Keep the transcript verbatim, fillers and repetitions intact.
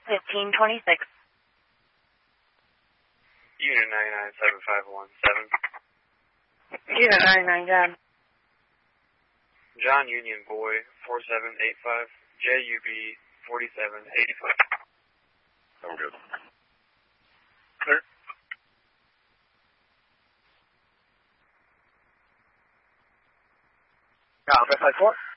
fifteen twenty-six. Unit ninety-nine seven five one seven. Unit ninety-nine, John. John Union Boy four seven eight five, J U B forty-seven eighty-five. I'm good. Clear. Alpha five four.